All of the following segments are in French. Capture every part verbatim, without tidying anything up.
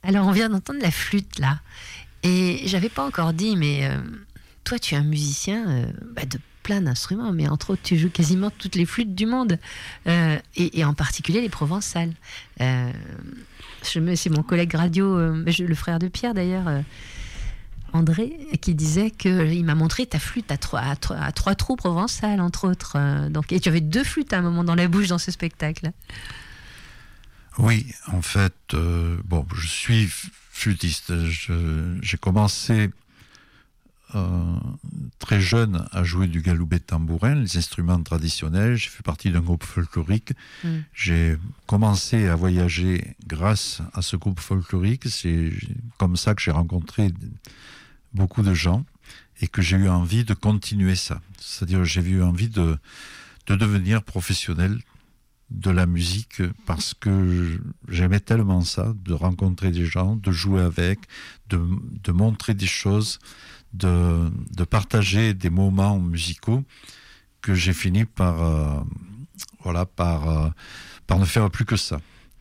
Alors, on vient d'entendre la flûte, là. Et j'avais pas encore dit, mais euh, toi, tu es un musicien euh, bah, de plein d'instruments, mais entre autres, tu joues quasiment toutes les flûtes du monde, euh, et, et en particulier les provençales. Euh, je me, c'est mon collègue radio, euh, je, le frère de Pierre d'ailleurs, euh, André, qui disait qu'il m'a montré ta flûte à trois, à trois, à trois trous provençales, entre autres. Euh, donc, et tu avais deux flûtes à un moment dans la bouche dans ce spectacle. Oui, en fait, euh, bon, je suis flûtiste. Je, j'ai commencé euh, très jeune à jouer du galoubet tambourin, les instruments traditionnels. J'ai fait partie d'un groupe folklorique. Mm. J'ai commencé à voyager grâce à ce groupe folklorique. C'est comme ça que j'ai rencontré beaucoup de gens et que j'ai eu envie de continuer ça. C'est-à-dire j'ai eu envie de, de devenir professionnel de la musique parce que j'aimais tellement ça, de rencontrer des gens, de jouer avec, de, de montrer des choses, de, de partager des moments musicaux que j'ai fini par, euh, voilà, par, euh, par ne faire plus que ça.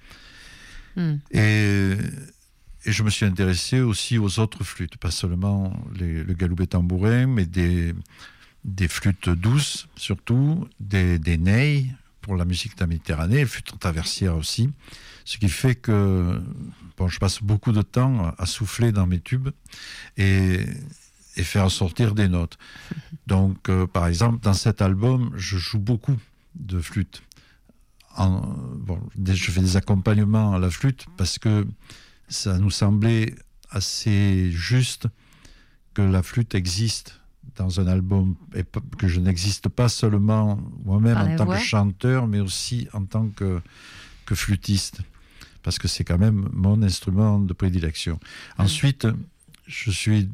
Mm. Et, et je me suis intéressé aussi aux autres flûtes, pas seulement les, le galoubet tambourin, mais des, des flûtes douces surtout, des, des neys, pour la musique de la Méditerranée, flûte traversière aussi, ce qui fait que bon, je passe beaucoup de temps à souffler dans mes tubes et, et faire sortir des notes. Donc, euh, par exemple, dans cet album, je joue beaucoup de flûte. En, bon, je fais des accompagnements à la flûte parce que ça nous semblait assez juste que la flûte existe dans un album, et que je n'existe pas seulement moi-même en tant voix. que chanteur, mais aussi en tant que, que flûtiste, parce que c'est quand même mon instrument de prédilection. Mmh. Ensuite, je suis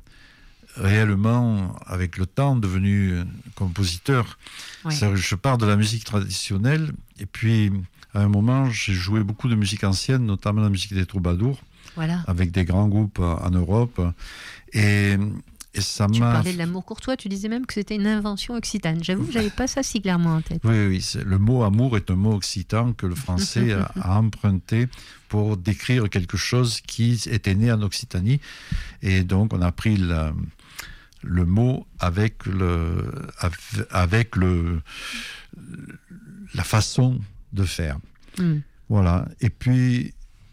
réellement, avec le temps, devenu compositeur. Oui. C'est-à-dire que je pars de la musique traditionnelle, et puis à un moment, j'ai joué beaucoup de musique ancienne, notamment la musique des troubadours, voilà. avec des grands groupes en Europe, et Et ça tu m'a... parlais de l'amour courtois, tu disais même que c'était une invention occitane. J'avoue que je n'avais pas ça si clairement en tête. Oui, oui, c'est, le mot amour est un mot occitan que le français a, a emprunté pour décrire quelque chose qui était né en Occitanie. Et donc, on a pris la, le mot avec, le, avec le, la façon de faire. Mm. Voilà. Et puis,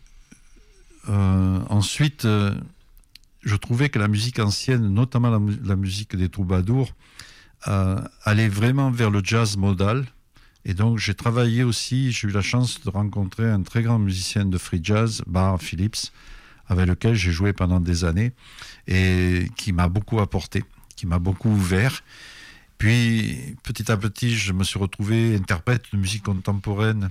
euh, ensuite... Euh, je trouvais que la musique ancienne, notamment la, la musique des troubadours, euh, allait vraiment vers le jazz modal. Et donc, j'ai travaillé aussi, j'ai eu la chance de rencontrer un très grand musicien de free jazz, Bar Phillips, avec lequel j'ai joué pendant des années, et qui m'a beaucoup apporté, qui m'a beaucoup ouvert. Puis, petit à petit, je me suis retrouvé interprète de musique contemporaine.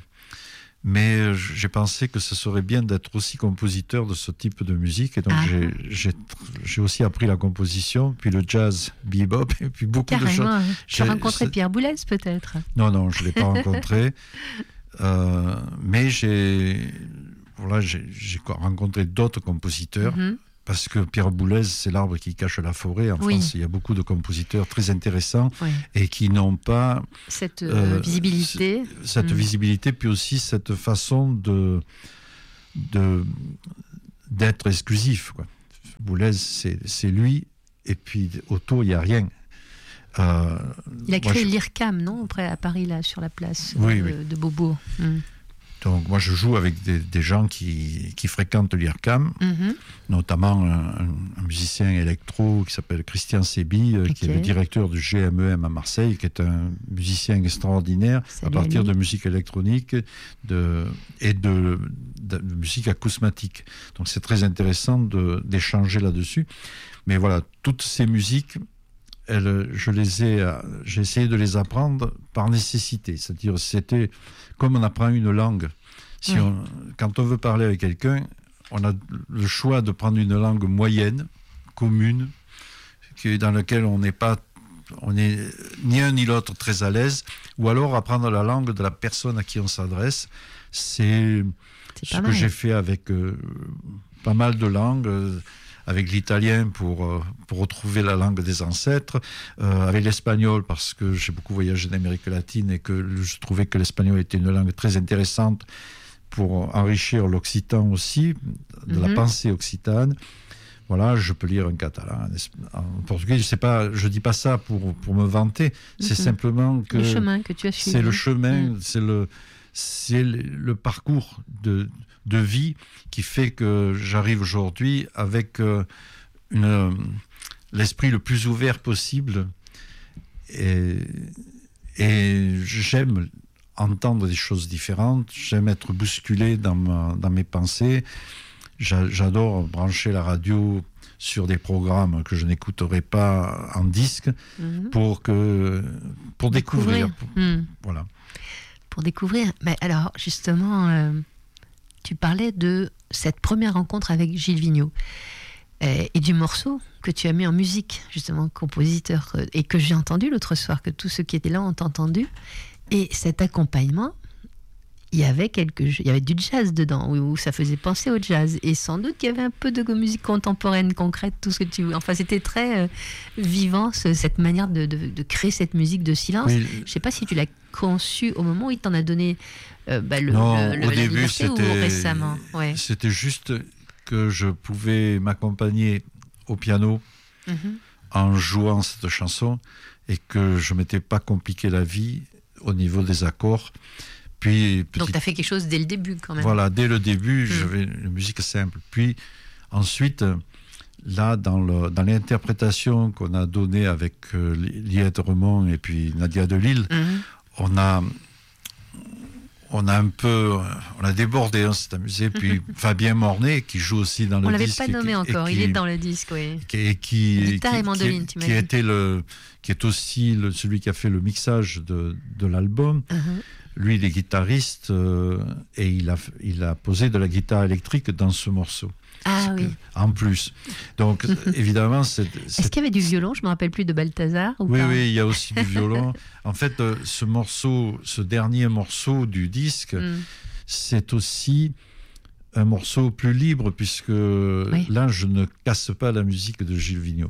Mais j'ai pensé que ce serait bien d'être aussi compositeur de ce type de musique. Et donc, ah. j'ai, j'ai, j'ai aussi appris la composition, puis le jazz, bebop, et puis beaucoup Carrément. de choses. Tu as rencontré Pierre Boulez, peut-être ? Non, non, je ne l'ai pas rencontré. Euh, mais j'ai, voilà, j'ai, j'ai rencontré d'autres compositeurs. Mm-hmm. Parce que Pierre Boulez, c'est l'arbre qui cache la forêt. En oui. France, il y a beaucoup de compositeurs très intéressants oui. et qui n'ont pas... Cette euh, visibilité. C- cette mmh. visibilité, puis aussi cette façon de, de, d'être exclusif. Quoi. Boulez, c'est, c'est lui, et puis autour, il n'y a rien. Euh, il a créé je... l'I R C A M, non, après, à Paris, là, sur la place oui, de, oui. de Beaubourg. Mmh. Donc, moi, je joue avec des, des gens qui, qui fréquentent l'I R C A M, mm-hmm. notamment un, un musicien électro qui s'appelle Christian Sébi, okay. qui est le directeur du G M E M à Marseille, qui est un musicien extraordinaire Salut à partir ami. de musique électronique de, et de, de, de musique acousmatique. Donc, c'est très intéressant de, d'échanger là-dessus. Mais voilà, toutes ces musiques, elles, je les ai, j'ai essayé de les apprendre par nécessité. C'est-à-dire, c'était comme on apprend une langue. Si oui. on, quand on veut parler avec quelqu'un, on a le choix de prendre une langue moyenne, commune, dans laquelle on n'est pas, on n'est ni un ni l'autre très à l'aise, ou alors apprendre la langue de la personne à qui on s'adresse. C'est, C'est ce que mal. j'ai fait avec euh, pas mal de langues. Euh, avec l'italien pour, euh, pour retrouver la langue des ancêtres, euh, avec l'espagnol parce que j'ai beaucoup voyagé en Amérique latine et que je trouvais que l'espagnol était une langue très intéressante pour enrichir l'occitan aussi, de mm-hmm. la pensée occitane. Voilà, je peux lire un catalan, en portugais. Je sais pas, je dis pas ça pour pour me vanter. Mm-hmm. C'est simplement que le chemin que tu as suivi. C'est le chemin, mm. c'est le c'est le, le parcours de de vie qui fait que j'arrive aujourd'hui avec euh, une euh, l'esprit le plus ouvert possible et et j'aime entendre des choses différentes. J'aime être bousculé dans ma dans mes pensées. J'adore brancher la radio sur des programmes que je n'écouterai pas en disque mmh. pour que pour découvrir. découvrir. Mmh. Voilà. Pour découvrir. Mais alors justement, euh, tu parlais de cette première rencontre avec Gilles Vigneault euh, et du morceau que tu as mis en musique, justement, compositeur, euh, et que j'ai entendu l'autre soir, que tous ceux qui étaient là ont entendu. Et cet accompagnement, il y avait quelque, il y avait du jazz dedans, où, où ça faisait penser au jazz, et sans doute qu'il y avait un peu de musique contemporaine, concrète, tout ce que tu veux. Enfin, c'était très euh, vivant, ce, cette manière de, de, de créer cette musique de silence. Oui. Je ne sais pas si tu l'as conçue au moment où il t'en a donné euh, bah, le, non, le, le, au la début, liberté, ou récemment. Ouais. C'était juste que je pouvais m'accompagner au piano mm-hmm. en jouant cette chanson, et que je ne m'étais pas compliqué la vie au niveau des accords. Puis, petit... Donc tu as fait quelque chose dès le début quand même. Voilà, dès le début, mmh. j'avais une musique simple. Puis ensuite, là, dans, le, dans l'interprétation qu'on a donnée avec euh, Liette Remond et puis Nadia Delille, mmh. on a on a un peu, on a débordé, on s'est amusé. Puis Fabien Mornay, qui joue aussi dans le on disque. On l'avait pas nommé encore, qui, il est dans le disque, oui. Et qui, guitare qui, et mandoline, qui, tu m'as qui dit. Était le, qui est aussi le, celui qui a fait le mixage de, de l'album. Mmh. Lui, il est guitariste euh, et il a, il a posé de la guitare électrique dans ce morceau. Ah oui. En plus. Donc, évidemment, c'est... c'est... Est-ce qu'il y avait du violon? Je ne me rappelle plus de Balthazar. Ou oui, pas oui, il y a aussi du violon. En fait, euh, ce morceau, ce dernier morceau du disque, mm. c'est aussi un morceau plus libre, puisque oui. là, je ne casse pas la musique de Gilles Vigneault.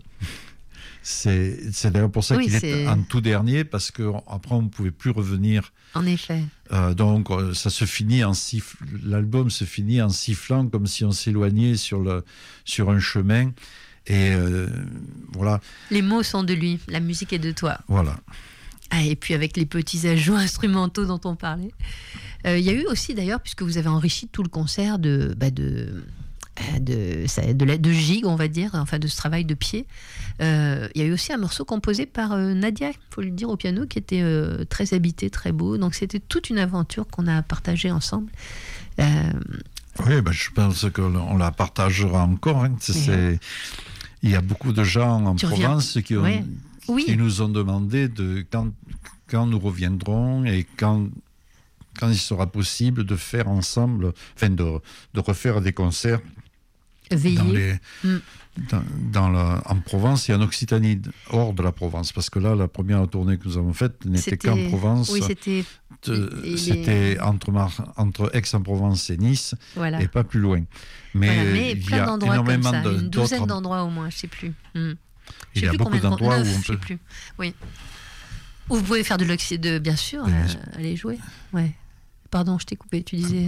C'est, c'est d'ailleurs pour ça oui, qu'il c'est... est en tout dernier, parce qu'après, on ne pouvait plus revenir. En effet. Euh, donc, ça se finit en siffl... l'album se finit en sifflant, comme si on s'éloignait sur, le... sur un chemin. Et euh, voilà. Les mots sont de lui, la musique est de toi. Voilà. Ah, et puis avec les petits ajouts instrumentaux dont on parlait. Il euh, y a eu aussi, d'ailleurs, puisque vous avez enrichi tout le concert de... Bah de... De, de, de, de gigue, on va dire, enfin de ce travail de pied. Il euh, y a eu aussi un morceau composé par euh, Nadia, il faut le dire, au piano, qui était euh, très habité, très beau. Donc c'était toute une aventure qu'on a partagée ensemble. Euh... Oui, ben, je pense qu'on la partagera encore. Hein. C'est, c'est... Il y a beaucoup de gens en tu Provence qui, ont, ouais. qui oui. nous ont demandé de, quand, quand nous reviendrons et quand... quand il sera possible de faire ensemble, enfin de, de refaire des concerts dans les, mm. dans, dans la, en Provence et en Occitanie, hors de la Provence, parce que là, la première tournée que nous avons faite n'était c'était, qu'en Provence. Oui, c'était, de, c'était les... entre, Mar, entre Aix-en-Provence et Nice, voilà. et pas plus loin. Mais, voilà, mais il plein y a d'endroits énormément comme ça, de, une douzaine d'autres... d'endroits au moins, je ne sais plus. Mm. Il y a beaucoup d'endroits neuf, où on peut... peut... Plus. Oui. Où vous pouvez faire de l'oxy, de bien sûr, euh, aller jouer. Ouais. Pardon, je t'ai coupé, tu disais...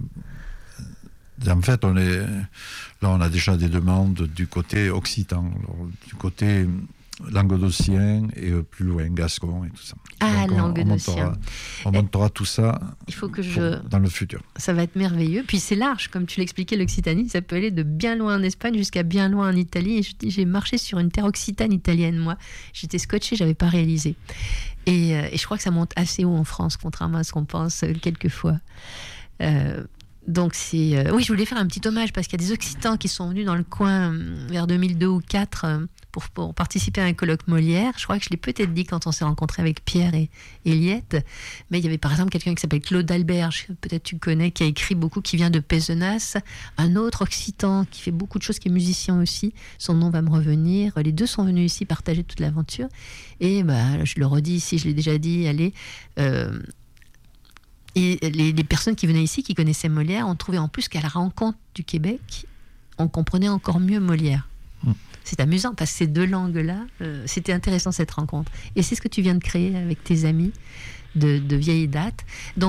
En fait, on est, là, on a déjà des demandes du côté occitan, alors, du côté languedocien et plus loin, gascon et tout ça. Ah, donc, languedocien. On montera, on montera tout ça il faut que pour, je... dans le futur. Ça va être merveilleux. Puis c'est large, comme tu l'expliquais, l'Occitanie. Ça peut aller de bien loin en Espagne jusqu'à bien loin en Italie. Et je dis, j'ai marché sur une terre occitane italienne, moi. J'étais scotchée, je n'avais pas réalisé. Et, euh, et je crois que ça monte assez haut en France, contrairement à ce qu'on pense euh, quelquefois. Euh, donc c'est... Euh, oui, je voulais faire un petit hommage parce qu'il y a des Occitans qui sont venus dans le coin euh, vers deux mille deux ou deux mille quatre euh, pour, pour participer à un colloque Molière. Je crois que je l'ai peut-être dit quand on s'est rencontrés avec Pierre et, et Liette. Mais il y avait par exemple quelqu'un qui s'appelle Claude Albert, peut-être tu connais, qui a écrit beaucoup, qui vient de Pézenas. Un autre Occitan qui fait beaucoup de choses, qui est musicien aussi. Son nom va me revenir. Les deux sont venus ici partager toute l'aventure. Et bah, je le redis ici, je l'ai déjà dit, allez... Euh, Et les, les personnes qui venaient ici, qui connaissaient Molière, ont trouvé en plus qu'à la rencontre du Québec, on comprenait encore mieux Molière. Mmh. C'est amusant parce que ces deux langues-là, euh, c'était intéressant cette rencontre. Et c'est ce que tu viens de créer avec tes amis de, de vieille date. Donc,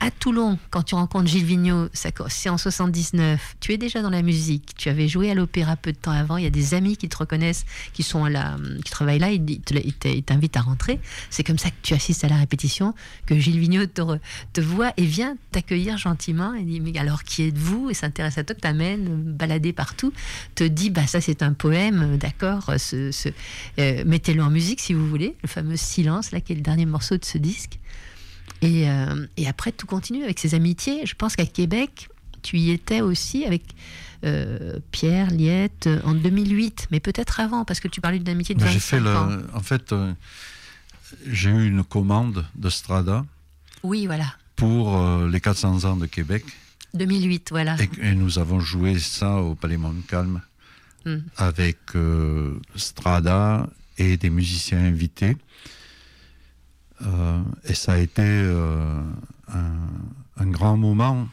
à Toulon, quand tu rencontres Gilles Vigneault, ça, c'est en soixante-dix-neuf, tu es déjà dans la musique, tu avais joué à l'opéra peu de temps avant, il y a des amis qui te reconnaissent, qui sont là, qui travaillent là, ils, te, ils t'invitent à rentrer. C'est comme ça que tu assistes à la répétition, que Gilles Vigneault te, re, te voit et vient t'accueillir gentiment et dit, mais alors qui êtes-vous? Et s'intéresse à toi, t'amène, balader partout, te dit, bah ça c'est un poème, d'accord, ce, ce, euh, mettez-le en musique si vous voulez, le fameux Silence, là qui est le dernier morceau de ce disque. Et, euh, et après, tout continue avec ses amitiés. Je pense qu'à Québec, tu y étais aussi avec euh, Pierre Liette en deux mille huit, mais peut-être avant, parce que tu parlais d'une amitié de vingt-cinq j'ai fait le, ans. En fait, euh, j'ai eu une commande de Strada. Oui, voilà. Pour euh, les quatre cents ans de Québec. deux mille huit, voilà. Et, et nous avons joué ça au Palais Montcalm mm. avec euh, Strada et des musiciens invités. Euh, et ça a été euh, un, un grand moment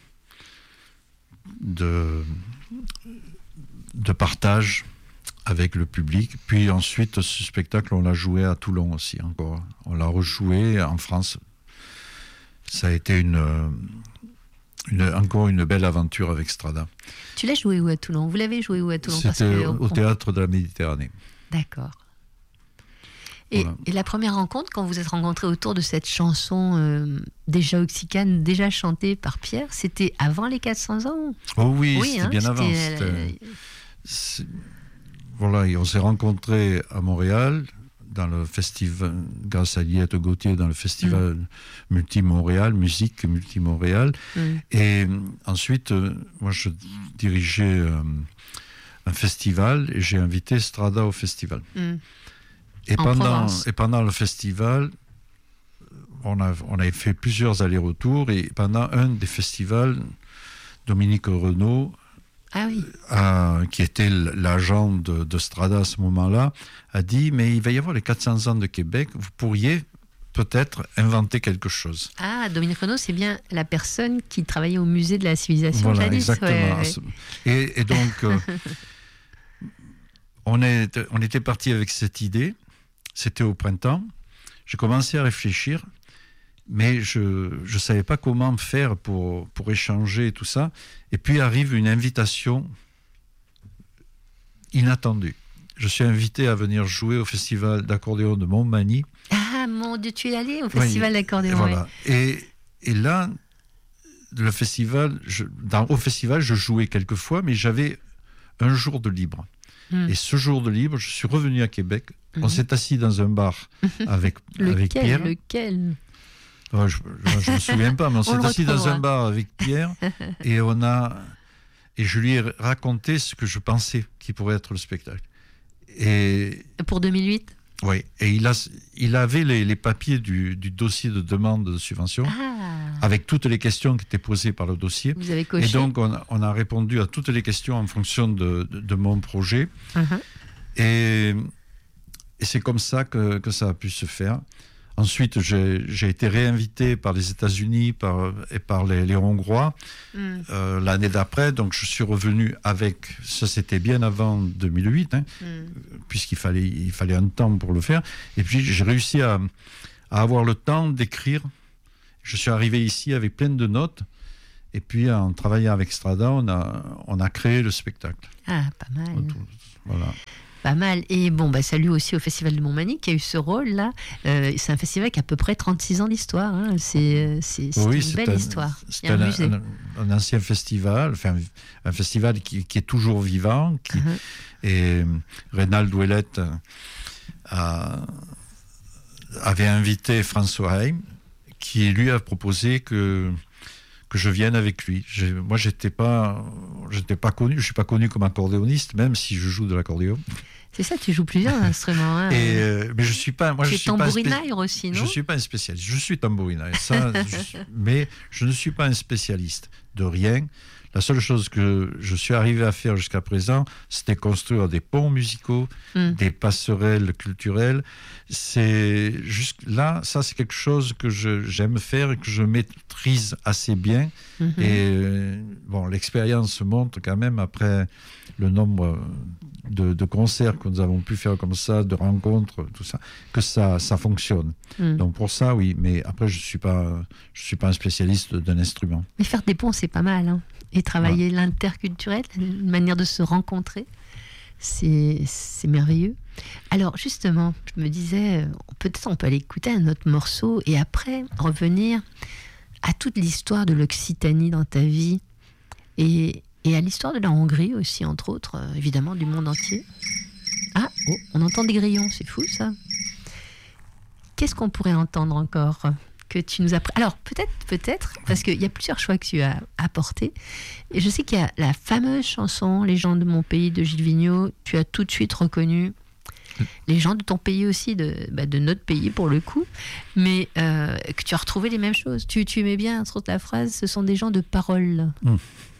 de, de partage avec le public. Puis ensuite, ce spectacle, on l'a joué à Toulon aussi encore. On l'a rejoué en France. Ça a été une, une, encore une belle aventure avec Strada. Tu l'as joué où à Toulon? Vous l'avez joué où à Toulon? C'était parce que, au, au Théâtre de la Méditerranée. D'accord. Et, voilà. et la première rencontre, quand vous êtes rencontrés autour de cette chanson euh, déjà occitane, déjà chantée par Pierre, c'était avant les quatre cents ans? Oh oui, oui c'était hein, bien avant. Euh... C'était... Voilà, et on s'est rencontrés à Montréal, dans le festival, grâce à Liette Gauthier, dans le festival mmh. Multi-Montréal, musique Multi-Montréal. Mmh. Et ensuite, euh, moi, je dirigeais euh, un festival et j'ai invité Strada au festival. Mmh. Et, pendant, et pendant le festival, on, a, on avait fait plusieurs allers-retours et pendant un des festivals, Dominique Renaud, ah oui. euh, qui était l'agent de, de Strada à ce moment-là, a dit, mais il va y avoir les quatre cents ans de Québec, vous pourriez peut-être inventer quelque chose. Ah, Dominique Renaud, c'est bien la personne qui travaillait au musée de la civilisation voilà, jadis. Exactement. Ouais, ouais. Et, et donc, euh, on, est, on était parti avec cette idée. C'était au printemps. J'ai commencé à réfléchir, mais je ne savais pas comment faire pour, pour échanger et tout ça. Et puis arrive une invitation inattendue. Je suis invité à venir jouer au festival d'accordéon de Montmagny. Ah mon Dieu, tu es allé au festival oui, d'accordéon. Voilà. Oui. Et, et là, le festival, je, dans, au festival, je jouais quelques fois, mais j'avais un jour de libre. Hum. Et ce jour de libre, je suis revenu à Québec. Hum. On s'est assis dans un bar avec, lequel, avec Pierre. Lequel oh, Je ne me souviens pas, mais on, on s'est assis dans un bar avec Pierre et, on a, et je lui ai raconté ce que je pensais qui pourrait être le spectacle. Et, pour deux mille huit? Oui, et il, a, il avait les, les papiers du, du dossier de demande de subvention. Ah. Avec toutes les questions qui étaient posées par le dossier. Vous avez coché. Et donc, on a, on a répondu à toutes les questions en fonction de, de, de mon projet. Uh-huh. Et, et c'est comme ça que, que ça a pu se faire. Ensuite, j'ai, j'ai été réinvité par les États-Unis par, et par les, les Hongrois mm. euh, l'année d'après. Donc, je suis revenu avec... Ça, c'était bien avant deux mille huit, hein, mm. puisqu'il fallait, il fallait un temps pour le faire. Et puis, j'ai réussi à, à avoir le temps d'écrire. Je suis arrivé ici avec plein de notes. Et puis, en travaillant avec Strada, on a, on a créé le spectacle. Ah, pas mal. Voilà. Pas mal. Et bon, bah, salut aussi au Festival de Montmagny qui a eu ce rôle-là. Euh, c'est un festival qui a à peu près trente-six ans d'histoire. Hein. C'est, c'est, c'est oui, une c'est belle un, histoire. C'est un, un, un, un ancien festival, enfin, un festival qui, qui est toujours vivant. Qui, uh-huh. Et Reynald Ouellette a, avait invité François Heim, qui lui a proposé que... que je vienne avec lui. J'ai, moi, j'étais pas, j'étais pas connu. Je suis pas connu comme accordéoniste, même si je joue de l'accordéon. C'est ça, tu joues plusieurs instruments. Hein. Et euh, mais je suis pas. Moi, tu je es suis pas un tambourinaire aussi, non? Je suis pas un spécialiste. Je suis tambourinaire. Ça, je, mais je ne suis pas un spécialiste de rien. La seule chose que je suis arrivé à faire jusqu'à présent, c'était construire des ponts musicaux, mm. des passerelles culturelles. C'est juste là, ça c'est quelque chose que je, j'aime faire et que je maîtrise assez bien. Mm-hmm. Et bon, l'expérience montre quand même après le nombre de, de concerts que nous avons pu faire comme ça, de rencontres, tout ça, que ça, ça fonctionne. Mm. Donc pour ça, oui. Mais après, je ne suis pas, je suis pas un spécialiste d'un instrument. Mais faire des ponts, c'est pas mal. Hein. Et travailler ouais. l'interculturel, une manière de se rencontrer, c'est, c'est merveilleux. Alors justement, je me disais, peut-être on peut aller écouter un autre morceau et après revenir à toute l'histoire de l'Occitanie dans ta vie et, et à l'histoire de la Hongrie aussi, entre autres, euh, évidemment, du monde entier. Ah, oh, on entend des grillons, c'est fou ça. Qu'est-ce qu'on pourrait entendre encore que tu nous as... Alors, peut-être, peut-être, parce qu'il y a plusieurs choix que tu as apportés. Et je sais qu'il y a la fameuse chanson « Les gens de mon pays » de Gilles Vigneault. Tu as tout de suite reconnu les gens de ton pays aussi, de, bah, de notre pays pour le coup, mais euh, que tu as retrouvé les mêmes choses. Tu, tu aimais bien, entre autres, la phrase « Ce sont des gens de parole mmh. ».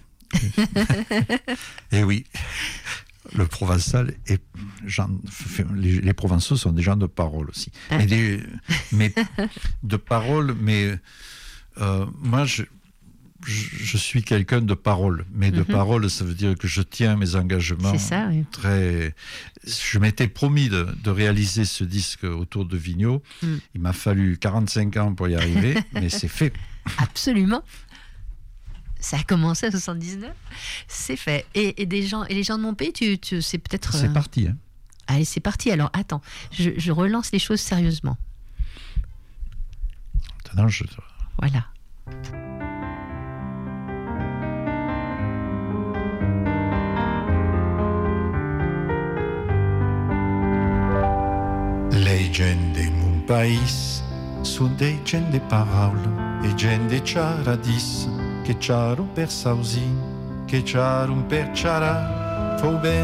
Et oui, le provençal, est, genre, les, les provençaux sont des gens de parole aussi. Ah. Mais, des, mais de parole, mais euh, moi, je, je, je suis quelqu'un de parole. Mais de mm-hmm. parole, ça veut dire que je tiens mes engagements. C'est ça, oui. Très... Je m'étais promis de, de réaliser ce disque autour de Vigneault. Mm. Il m'a fallu quarante-cinq ans pour y arriver, mais c'est fait. Absolument. Ça a commencé en soixante-dix-neuf, c'est fait. Et, et, des gens, et les gens de mon pays, tu, tu, c'est peut-être... C'est euh... parti. Hein. Allez, c'est parti. Alors, attends, je, je relance les choses sérieusement. Maintenant, je... Voilà. Le gent de mon pays sono dei gent de parole e gent de charadis che c'aro per sausin, che c'aro per ciarà, fou ben